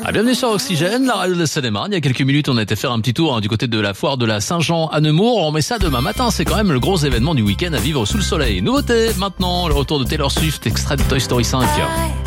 Bienvenue sur Oxygène, la radio de Seine-et-Marne. Il y a quelques minutes, on a été faire un petit tour du côté de la foire de la Saint-Jean à Nemours. On met ça demain matin, c'est quand même le gros événement du week-end à vivre sous le soleil. Nouveauté, maintenant, le retour de Taylor Swift, extrait de Toy Story 5.